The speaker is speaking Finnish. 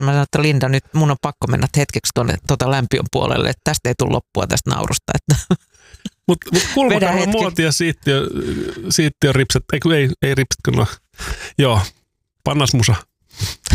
Mä sanoin, että Linda, nyt mun on pakko mennä hetkeksi tuonne lämpiön puolelle, että tästä ei tule loppua tästä naurusta. Mutta kulmakarvan muotia siittiö ripset, ei ripset, joo, pannasmusa.